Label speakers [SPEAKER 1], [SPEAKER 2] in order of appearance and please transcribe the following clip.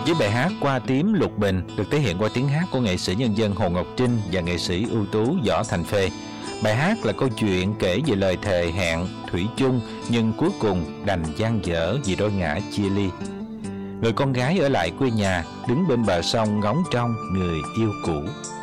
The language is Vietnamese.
[SPEAKER 1] với bài hát Qua Tím Lục Bình được thể hiện qua tiếng hát của nghệ sĩ nhân dân Hồ Ngọc Trinh và nghệ sĩ ưu tú Võ Thành Phê. Bài hát là câu chuyện kể về lời thề hẹn thủy chung nhưng cuối cùng đành dang dở vì đôi ngã chia ly. Người con gái ở lại quê nhà, đứng bên bờ sông ngóng trông người yêu cũ.